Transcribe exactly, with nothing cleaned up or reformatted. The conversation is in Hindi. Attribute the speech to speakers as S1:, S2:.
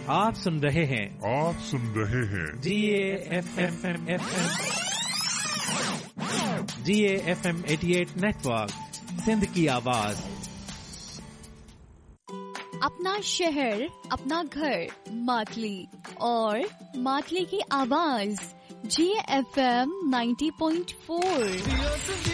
S1: आप सुन रहे हैं
S2: आप सुन रहे हैं
S1: जी A F M F M G A F M अठासी नेटवर्क, सिंध की आवाज।
S3: अपना शहर, अपना घर, मातली और मातली की आवाज जी ए एफ एम नब्बे पॉइंट चार।